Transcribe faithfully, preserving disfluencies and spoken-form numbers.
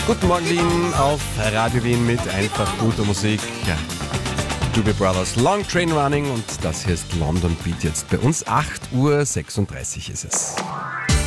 Guten Morgen Wien auf Radio Wien mit einfach guter Musik. Ja. Doobie Brothers Long Train Running und das hier ist London Beat jetzt bei uns. acht Uhr sechsunddreißig ist es.